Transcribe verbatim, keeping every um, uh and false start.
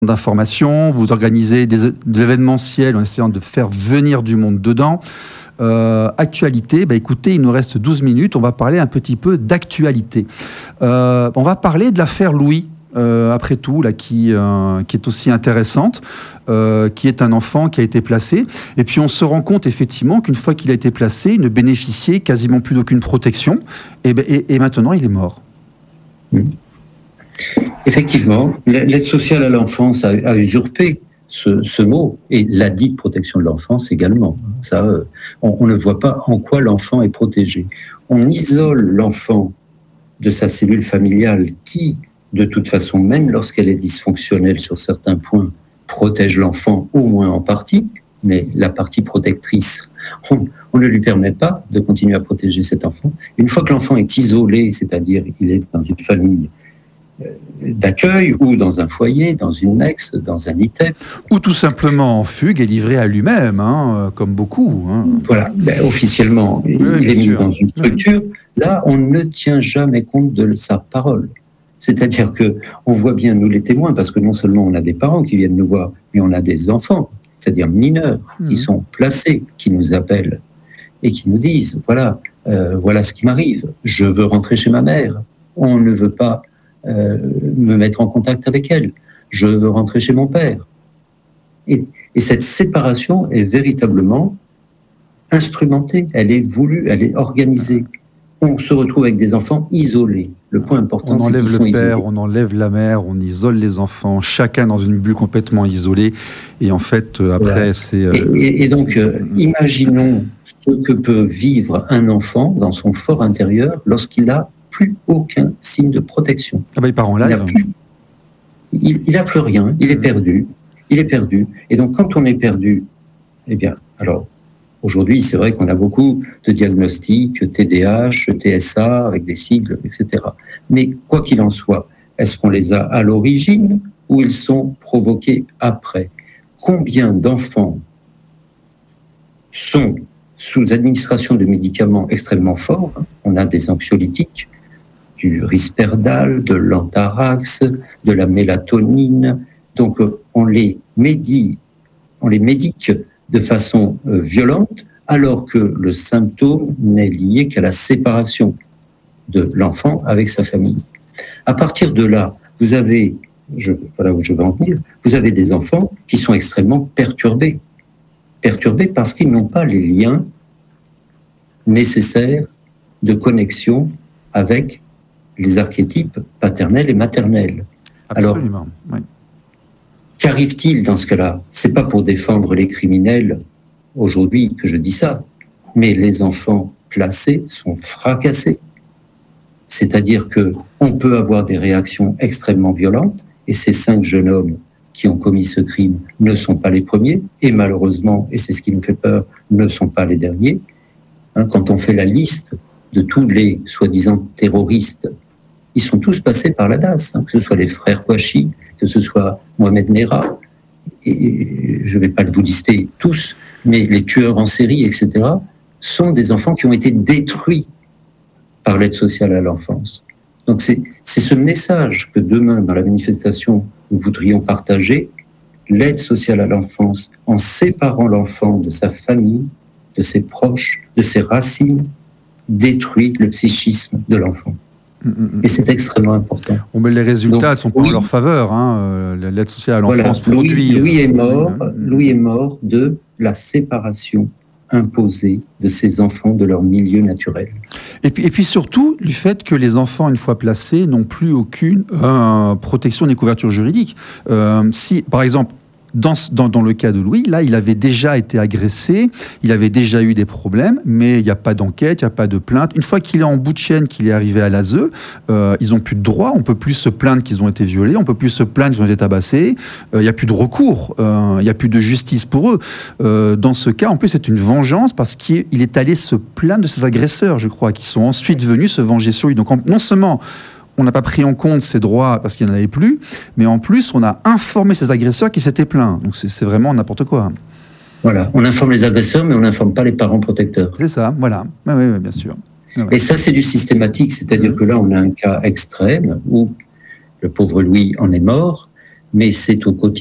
d'information, vous organisez des, de l'événementiel en essayant de faire venir du monde dedans. Euh, actualité, bah écoutez, il nous reste douze minutes, on va parler un petit peu d'actualité. Euh, on va parler de l'affaire Louis, euh, après tout, là, qui, euh, qui est aussi intéressante, euh, qui est un enfant qui a été placé. Et puis on se rend compte effectivement qu'une fois qu'il a été placé, il ne bénéficiait quasiment plus d'aucune protection, et, et, et maintenant il est mort. Mmh. Effectivement, l'aide sociale à l'enfance a, a usurpé ce, ce mot, et la dite protection de l'enfance également. Ça, on, on ne voit pas en quoi l'enfant est protégé. On isole l'enfant de sa cellule familiale qui, de toute façon, même lorsqu'elle est dysfonctionnelle sur certains points, protège l'enfant au moins en partie, mais la partie protectrice, on, on ne lui permet pas de continuer à protéger cet enfant. Une fois que l'enfant est isolé, c'est-à-dire qu'il est dans une famille d'accueil, ou dans un foyer, dans une ex, dans un I T E P. Ou tout simplement en fugue et livré à lui-même, hein, comme beaucoup. Hein. Voilà, ben, officiellement, oui, il est mis sûr. Dans une structure. Oui. Là, on ne tient jamais compte de sa parole. C'est-à-dire qu'on voit bien, nous les témoins, parce que non seulement on a des parents qui viennent nous voir, mais on a des enfants, c'est-à-dire mineurs, mmh. qui sont placés, qui nous appellent et qui nous disent, voilà, euh, voilà ce qui m'arrive, je veux rentrer chez ma mère, on ne veut pas Euh, me mettre en contact avec elle. Je veux rentrer chez mon père. Et, et cette séparation est véritablement instrumentée, elle est voulue, elle est organisée. On se retrouve avec des enfants isolés. Le point important, on c'est qu'ils sont enlève le père, isolés. On enlève la mère, on isole les enfants, chacun dans une bulle complètement isolée. Et en fait, euh, après, voilà. c'est... Euh... Et, et, et donc, euh, imaginons ce que peut vivre un enfant dans son fort intérieur lorsqu'il a plus aucun signe de protection. Ah bah il part en live. Il n'a plus, il, il a plus rien, il est perdu, il est perdu. Et donc quand on est perdu, eh bien, alors aujourd'hui c'est vrai qu'on a beaucoup de diagnostics, T D A H, T S A, avec des sigles, et cetera. Mais quoi qu'il en soit, est-ce qu'on les a à l'origine ou ils sont provoqués après ? Combien d'enfants sont sous administration de médicaments extrêmement forts ? On a des anxiolytiques, du Risperdal, de l'Antarax, de la mélatonine. Donc, on les médie, on les médique de façon euh, violente, alors que le symptôme n'est lié qu'à la séparation de l'enfant avec sa famille. À partir de là, vous avez, je, voilà où je veux en venir, vous avez des enfants qui sont extrêmement perturbés. Perturbés parce qu'ils n'ont pas les liens nécessaires de connexion avec les archétypes paternels et maternels. Absolument, alors, oui. Qu'arrive-t-il dans ce cas-là ? C'est pas pour défendre les criminels aujourd'hui que je dis ça, mais les enfants placés sont fracassés. C'est-à-dire que on peut avoir des réactions extrêmement violentes, et ces cinq jeunes hommes qui ont commis ce crime ne sont pas les premiers, et malheureusement, et c'est ce qui nous fait peur, ne sont pas les derniers. Hein, quand on fait la liste de tous les soi-disant terroristes, ils sont tous passés par la D A S, hein, que ce soit les frères Kouachi, que ce soit Mohamed Merah, et je ne vais pas vous lister tous, mais les tueurs en série, et cetera, sont des enfants qui ont été détruits par l'aide sociale à l'enfance. Donc c'est, c'est ce message que demain, dans la manifestation, nous voudrions partager, l'aide sociale à l'enfance, en séparant l'enfant de sa famille, de ses proches, de ses racines, détruit le psychisme de l'enfant. Et c'est extrêmement important. Bon, mais les résultats ne sont pas oui, en leur faveur. Hein. L'aide sociale à l'enfance voilà, produit... Louis, Louis, est mort, Louis est mort de la séparation imposée de ces enfants de leur milieu naturel. Et puis, et puis surtout, du fait que les enfants, une fois placés, n'ont plus aucune euh, protection des couvertures juridiques. Euh, si, par exemple, Dans, dans, dans le cas de Louis, là, il avait déjà été agressé, il avait déjà eu des problèmes, mais il n'y a pas d'enquête, il n'y a pas de plainte. Une fois qu'il est en bout de chaîne, qu'il est arrivé à l'A S E, euh, ils n'ont plus de droit, on ne peut plus se plaindre qu'ils ont été violés, on ne peut plus se plaindre qu'ils ont été tabassés, euh, il n'y a plus de recours, euh, il n'y a plus de justice pour eux. Euh, dans ce cas, en plus, c'est une vengeance parce qu'il est allé se plaindre de ses agresseurs, je crois, qui sont ensuite venus se venger sur lui. Donc, en, non seulement... on n'a pas pris en compte ses droits parce qu'il n'y en avait plus, mais en plus, on a informé ses agresseurs qui s'étaient plaints. Donc, c'est, c'est vraiment n'importe quoi. Voilà, on informe les agresseurs, mais on n'informe pas les parents protecteurs. C'est ça, voilà. Oui, oui, bien sûr. Oui. Et ça, c'est du systématique, c'est-à-dire mmh. que là, on a un cas extrême où le pauvre Louis en est mort, mais c'est au quotidien.